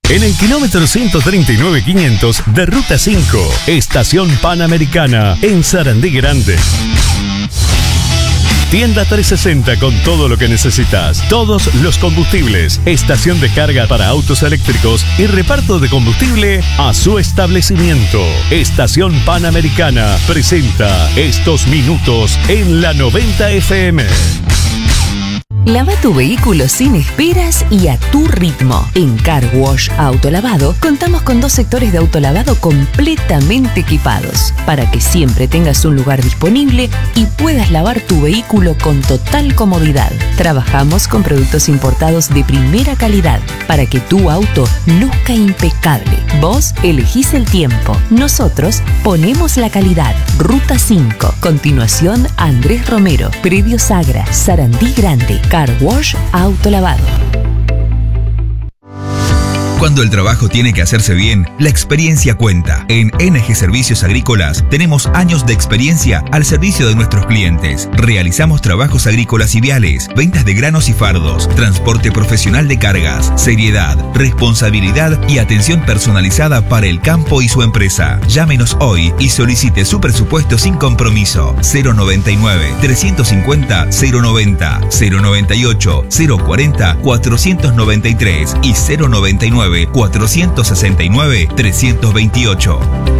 En el kilómetro 139.500 de Ruta 5, Estación Panamericana, en Sarandí Grande. Tienda 360 con todo lo que necesitas, todos los combustibles, estación de carga para autos eléctricos y reparto de combustible a su establecimiento. Estación Panamericana presenta estos minutos en la 90 FM. Lava tu vehículo sin esperas y a tu ritmo. En Car Wash Autolavado contamos con 2 sectores de autolavado completamente equipados para que siempre tengas un lugar disponible y puedas lavar tu vehículo con total comodidad. Trabajamos con productos importados de primera calidad para que tu auto luzca impecable. Vos elegís el tiempo, nosotros ponemos la calidad. Ruta 5, continuación Andrés Romero, Predio Sagra, Sarandí Grande. Car Wash Autolavado. Cuando el trabajo tiene que hacerse bien, la experiencia cuenta. En NG Servicios Agrícolas tenemos años de experiencia al servicio de nuestros clientes. Realizamos trabajos agrícolas y viales, ventas de granos y fardos, transporte profesional de cargas, seriedad, responsabilidad y atención personalizada para el campo y su empresa. Llámenos hoy y solicite su presupuesto sin compromiso. 099-350-090, 098-040-493 y 099-469-328.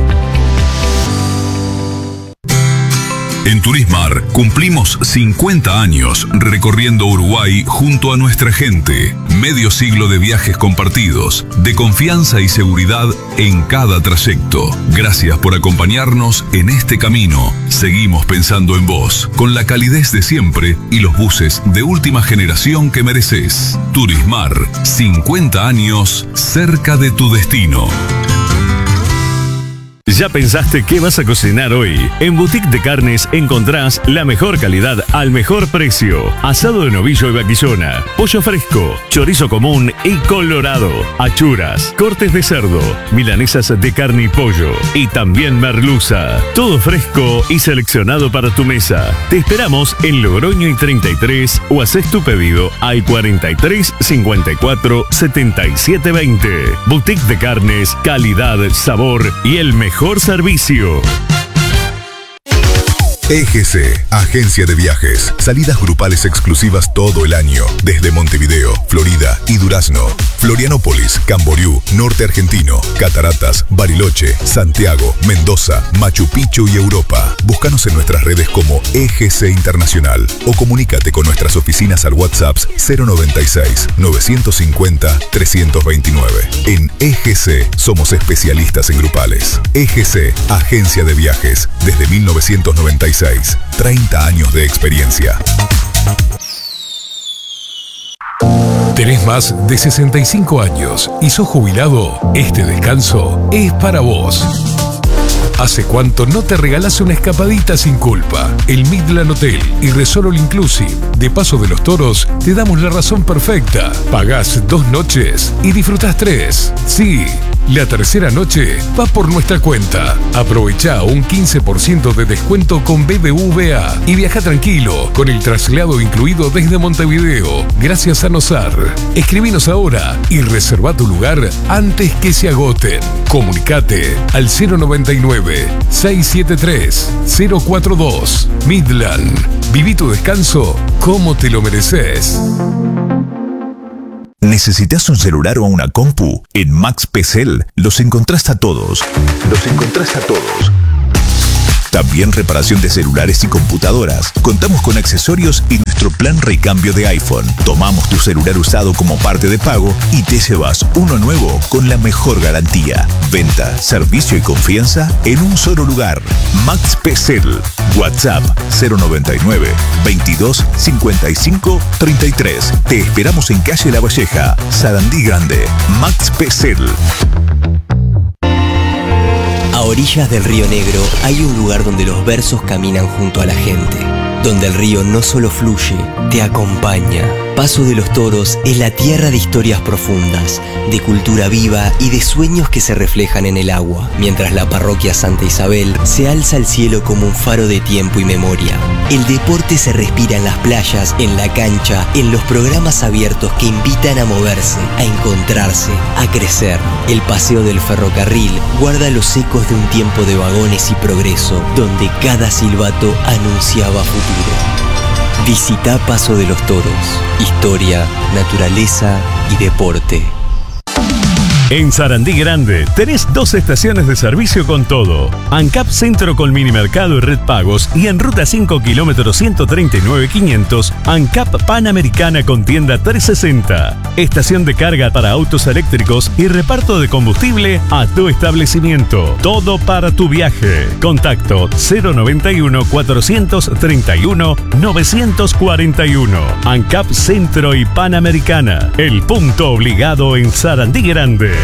En Turismar cumplimos 50 años recorriendo Uruguay junto a nuestra gente. Medio siglo de viajes compartidos, de confianza y seguridad en cada trayecto. Gracias por acompañarnos en este camino. Seguimos pensando en vos, con la calidez de siempre y los buses de última generación que mereces. Turismar, 50 años cerca de tu destino. ¿Ya pensaste qué vas a cocinar hoy? En Boutique de Carnes encontrás la mejor calidad al mejor precio. Asado de novillo y vaquillona, pollo fresco, chorizo común y colorado, achuras, cortes de cerdo, milanesas de carne y pollo y también merluza. Todo fresco y seleccionado para tu mesa. Te esperamos en Logroño y 33 o haces tu pedido al 43 54 77 20. Boutique de Carnes, calidad, sabor y el mejor servicio. EGC, Agencia de Viajes. Salidas grupales exclusivas todo el año. Desde Montevideo, Florida y Durazno. Florianópolis, Camboriú, Norte Argentino, Cataratas, Bariloche, Santiago, Mendoza, Machu Picchu y Europa. Búscanos en nuestras redes como EGC Internacional o comunícate con nuestras oficinas al WhatsApp 096-950-329. En EGC somos especialistas en grupales. EGC, Agencia de Viajes. Desde 1996. 30 años de experiencia. ¿Tenés más de 65 años y sos jubilado? Este descanso es para vos. ¿Hace cuánto no te regalás una escapadita sin culpa? El Midland Hotel y Resort All Inclusive de Paso de los Toros te damos la razón perfecta. Pagás 2 noches y disfrutás 3. Sí, la tercera noche va por nuestra cuenta. Aprovechá un 15% de descuento con BBVA y viaja tranquilo con el traslado incluido desde Montevideo. Gracias a Nosar. Escribinos ahora y reserva tu lugar antes que se agoten. Comunicate al 099-673-042. Midland. Viví tu descanso como te lo mereces. ¿Necesitas un celular o una compu? En Max Pecel los encontrás a todos. También reparación de celulares y computadoras. Contamos con accesorios y nuestro plan recambio de iPhone. Tomamos tu celular usado como parte de pago y te llevas uno nuevo con la mejor garantía. Venta, servicio y confianza en un solo lugar. Max Pecel. WhatsApp 099 22 55 33. Te esperamos en calle La Valleja, Sarandí Grande. Max Pecel. A orillas del Río Negro hay un lugar donde los versos caminan junto a la gente, donde el río no solo fluye, te acompaña. Paso de los Toros es la tierra de historias profundas, de cultura viva y de sueños que se reflejan en el agua, mientras la parroquia Santa Isabel se alza al cielo como un faro de tiempo y memoria. El deporte se respira en las playas, en la cancha, en los programas abiertos que invitan a moverse, a encontrarse, a crecer. El paseo del ferrocarril guarda los ecos de un tiempo de vagones y progreso, donde cada silbato anunciaba futuro. Visita Paso de los Toros. Historia, naturaleza y deporte. En Sarandí Grande tenés 2 estaciones de servicio con todo. ANCAP Centro con Minimercado y Red Pagos, y en Ruta 5 kilómetros 139.500, ANCAP Panamericana con tienda 360. Estación de carga para autos eléctricos y reparto de combustible a tu establecimiento. Todo para tu viaje. Contacto 091 431 941. ANCAP Centro y Panamericana. El punto obligado en Sarandí Grande.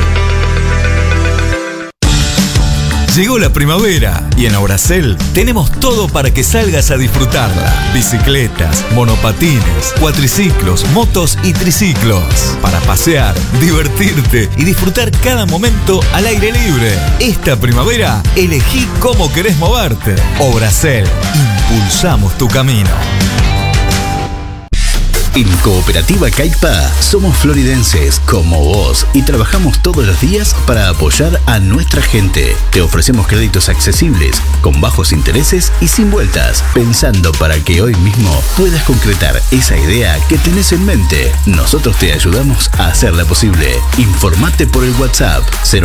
Llegó la primavera y en Obracel tenemos todo para que salgas a disfrutarla. Bicicletas, monopatines, cuatriciclos, motos y triciclos. Para pasear, divertirte y disfrutar cada momento al aire libre. Esta primavera elegí cómo querés moverte. Obracel, impulsamos tu camino. En Cooperativa Caicpa somos floridenses como vos y trabajamos todos los días para apoyar a nuestra gente. Te ofrecemos créditos accesibles, con bajos intereses y sin vueltas, pensando para que hoy mismo puedas concretar esa idea que tenés en mente. Nosotros te ayudamos a hacerla posible. Informate por el WhatsApp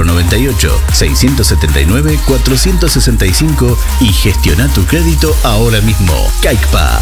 098-679-465 y gestiona tu crédito ahora mismo. Caicpa.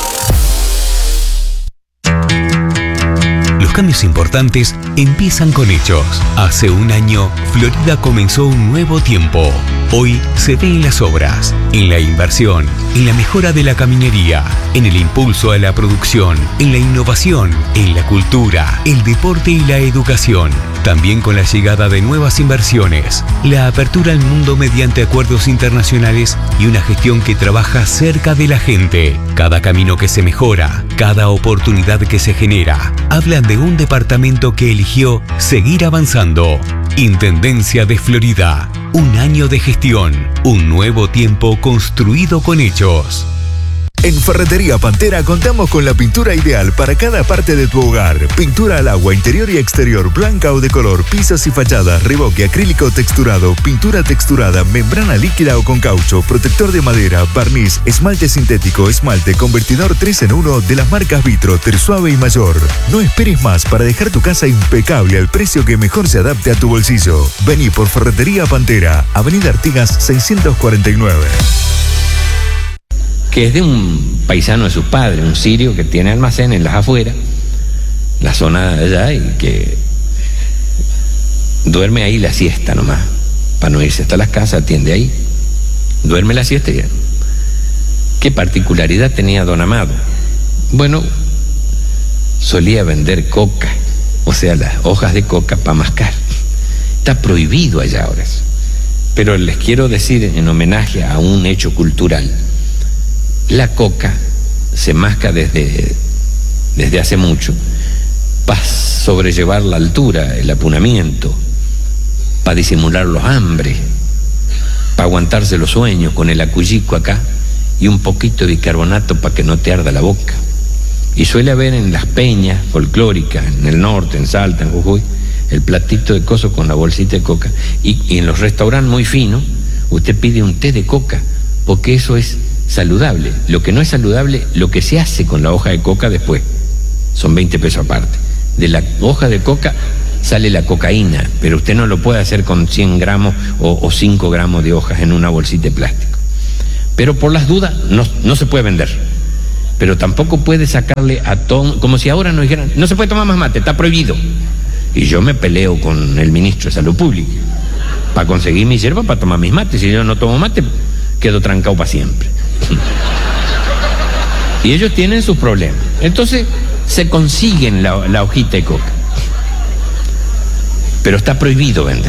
Los cambios importantes empiezan con hechos. Hace un año, Florida comenzó un nuevo tiempo. Hoy se ve en las obras, en la inversión, en la mejora de la caminería, en el impulso a la producción, en la innovación, en la cultura, el deporte y la educación. También con la llegada de nuevas inversiones, la apertura al mundo mediante acuerdos internacionales y una gestión que trabaja cerca de la gente. Cada camino que se mejora, cada oportunidad que se genera, hablan de un departamento que eligió seguir avanzando. Intendencia de Florida. Un año de gestión. Un nuevo tiempo construido con hechos. En Ferretería Pantera contamos con la pintura ideal para cada parte de tu hogar. Pintura al agua, interior y exterior, blanca o de color, pisos y fachadas, reboque, acrílico texturado, pintura texturada, membrana líquida o con caucho, protector de madera, barniz, esmalte sintético, esmalte, convertidor 3 en 1 de las marcas Vitro, Tersuave y Mayor. No esperes más para dejar tu casa impecable al precio que mejor se adapte a tu bolsillo. Vení por Ferretería Pantera, Avenida Artigas 649. Que es de un paisano de sus padres, un sirio que tiene almacén en las afueras, la zona de allá, y que duerme ahí la siesta nomás, para no irse hasta las casas, atiende ahí, duerme la siesta y ya. ¿Qué particularidad tenía don Amado? Bueno, solía vender coca, o sea, las hojas de coca para mascar. Está prohibido allá ahora eso. Pero les quiero decir, en homenaje a un hecho cultural, la coca se masca desde hace mucho para sobrellevar la altura, el apunamiento, para disimular los hambres, para aguantarse los sueños con el acullico acá y un poquito de bicarbonato para que no te arda la boca. Y suele haber en las peñas folclóricas, en el norte, en Salta, en Jujuy, el platito de coso con la bolsita de coca. Y en los restaurantes muy finos, usted pide un té de coca, porque eso es saludable. Lo que no es saludable, lo que se hace con la hoja de coca después, son 20 pesos aparte. De la hoja de coca sale la cocaína, pero usted no lo puede hacer con 100 gramos o 5 gramos de hojas en una bolsita de plástico. Pero por las dudas no se puede vender, pero tampoco puede sacarle a todo, como si ahora nos dijeran, no se puede tomar más mate, está prohibido. Y yo me peleo con el ministro de Salud Pública para conseguir mi hierba para tomar mis mates. Si yo no tomo mate, quedo trancado para siempre. Y ellos tienen sus problemas. Entonces se consiguen la hojita de coca, pero está prohibido vender.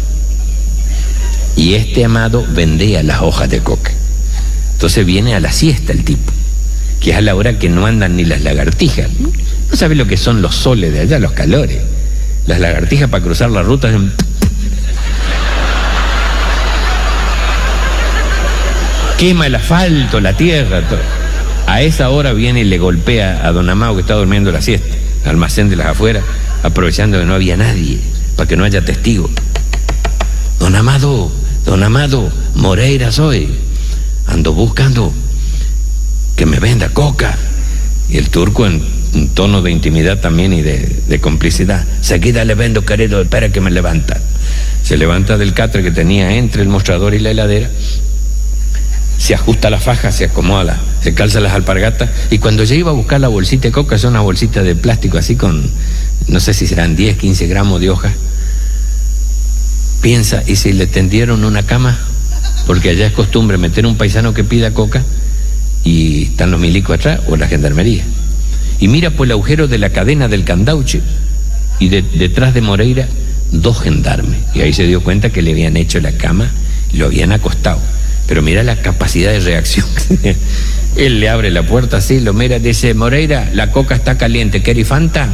Y este Amado vendía las hojas de coca. Entonces viene a la siesta el tipo, que es a la hora que no andan ni las lagartijas. No sabés lo que son los soles de allá, los calores. Las lagartijas para cruzar la ruta quema el asfalto, la tierra, todo. A esa hora viene y le golpea a don Amado, que está durmiendo la siesta, al almacén de las afueras, aprovechando que no había nadie, para que no haya testigo. Don Amado, Moreira soy. Ando buscando que me venda coca. Y el turco, en un tono de intimidad también y de complicidad: seguida le vendo, querido, espera que me levanta. Se levanta del catre que tenía entre el mostrador y la heladera, se ajusta la faja, se acomoda, se calza las alpargatas, y cuando ya iba a buscar la bolsita de coca, son unas bolsitas de plástico así con, no sé si serán 10, 15 gramos de hojas, piensa: ¿y si le tendieron una cama? Porque allá es costumbre meter un paisano que pida coca y están los milicos atrás o la gendarmería. Y mira por el agujero de la cadena del candauche, y detrás de Moreira 2 gendarmes, y ahí se dio cuenta que le habían hecho la cama y lo habían acostado. Pero mira la capacidad de reacción. Él le abre la puerta así, lo mira, dice: Moreira, la coca está caliente, ¿querés Fanta?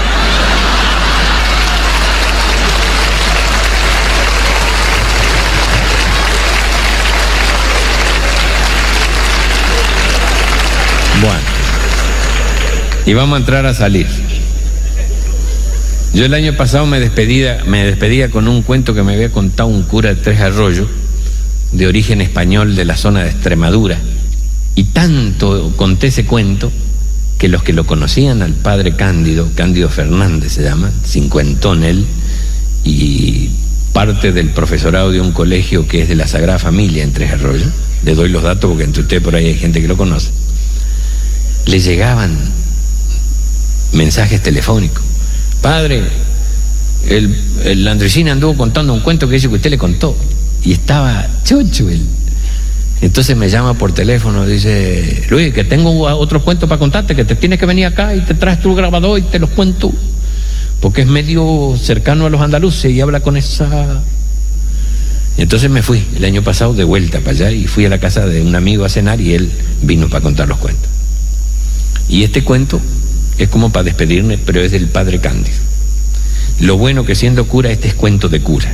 Bueno, y vamos a entrar a salir. Yo el año pasado me despedía con un cuento que me había contado un cura de Tres Arroyos, de origen español de la zona de Extremadura, y tanto conté ese cuento que los que lo conocían al padre Cándido Fernández se llama, cincuentón él, y parte del profesorado de un colegio que es de la Sagrada Familia en Tres Arroyos, le doy los datos porque entre ustedes por ahí hay gente que lo conoce, le llegaban mensajes telefónicos: padre, el Andresín anduvo contando un cuento que dice que usted le contó. Y estaba chocho él. Entonces me llama por teléfono, dice: Luis, que tengo otro cuento para contarte, que te tienes que venir acá y te traes tu grabador y te los cuento, porque es medio cercano a los andaluces y habla con esa... Y entonces me fui el año pasado de vuelta para allá y fui a la casa de un amigo a cenar y él vino para contar los cuentos. Y este cuento es como para despedirme, pero es del padre Cándido. Lo bueno que siendo cura, este es cuento de cura.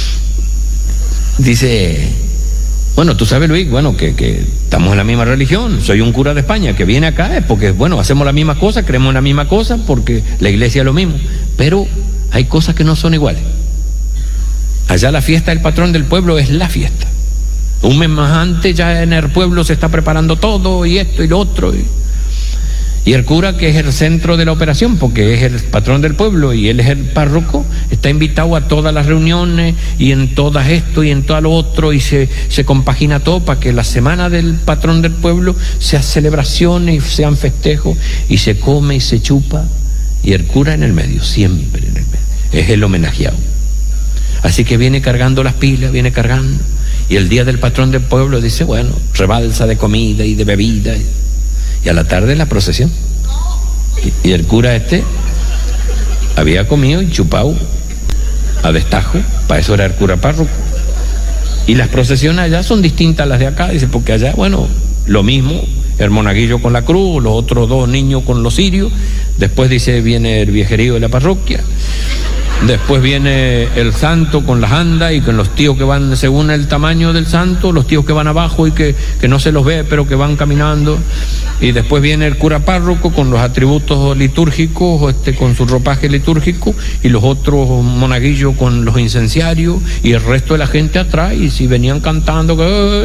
Dice: bueno, tú sabes, Luis, bueno, que estamos en la misma religión, soy un cura de España que viene acá, es porque, bueno, hacemos la misma cosa, creemos en la misma cosa, porque la iglesia es lo mismo, pero hay cosas que no son iguales. Allá la fiesta del patrón del pueblo es la fiesta. Un mes más antes ya en el pueblo se está preparando todo, y esto y lo otro, y el cura, que es el centro de la operación, porque es el patrón del pueblo y él es el párroco, está invitado a todas las reuniones y en todas esto y en todo lo otro, y se compagina todo para que la semana del patrón del pueblo sea celebraciones y sean festejos, y se come y se chupa, y el cura en el medio, siempre en el medio, es el homenajeado. Así que viene cargando las pilas, viene cargando, y el día del patrón del pueblo dice: bueno, rebalsa de comida y de bebida. Y a la tarde la procesión. Y el cura había comido y chupado a destajo, para eso era el cura párroco. Y las procesiones allá son distintas a las de acá, dice, porque allá, bueno, lo mismo, el monaguillo con la cruz, los otros 2 niños con los cirios, después dice viene el viejerío de la parroquia, después viene el santo con las andas y con los tíos que van según el tamaño del santo, los tíos que van abajo y que no se los ve pero que van caminando, y después viene el cura párroco con los atributos litúrgicos, con su ropaje litúrgico, y los otros monaguillos con los incenciarios, y el resto de la gente atrás, y si venían cantando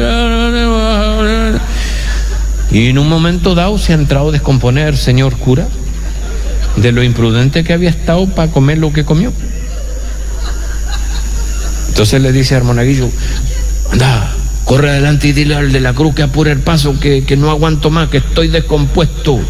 y en un momento dado se ha entrado a descomponer, señor cura, de lo imprudente que había estado para comer lo que comió. Entonces le dice al monaguillo: anda, corre adelante y dile al de la cruz que apure el paso, que no aguanto más, que estoy descompuesto.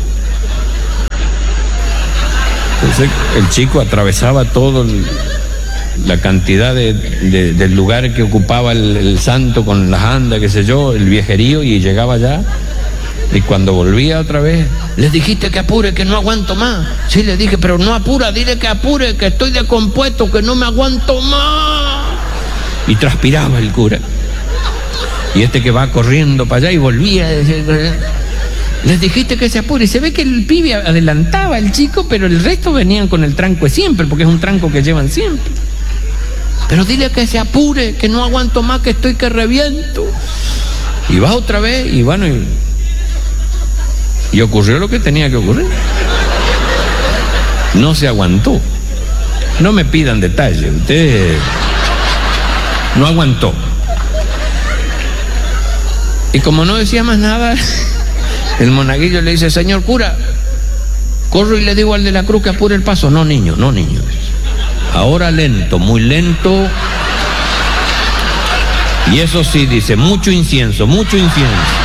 Entonces el chico atravesaba todo la cantidad del lugar que ocupaba el santo con las andas, qué sé yo, el viejerío, y llegaba allá. Y cuando volvía otra vez: le dijiste que apure, que no aguanto más. Sí, le dije, pero no apura, dile que apure, que estoy descompuesto, que no me aguanto más. Y transpiraba el cura. Y que va corriendo para allá y volvía a decir: Les dijiste que se apure. Y se ve que el pibe adelantaba al chico, pero el resto venían con el tranco de siempre, porque es un tranco que llevan siempre. Pero dile que se apure, que no aguanto más, que estoy que reviento. Y va otra vez, y bueno, y ocurrió lo que tenía que ocurrir. No se aguantó. No me pidan detalles, usted no aguantó. Y como no decía más nada, el monaguillo le dice: señor cura, corro y le digo al de la cruz que apure el paso. No, niño, no, niño. Ahora lento, muy lento. Y eso sí, dice, mucho incienso, mucho incienso.